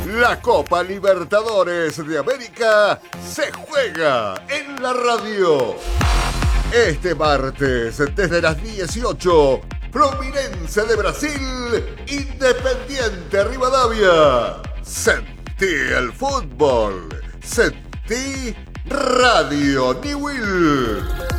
La Copa Libertadores de América se juega en la radio. Este martes, desde las 18, Fluminense de Brasil, Independiente Rivadavia. Sentí el fútbol, sentí Radio Newell.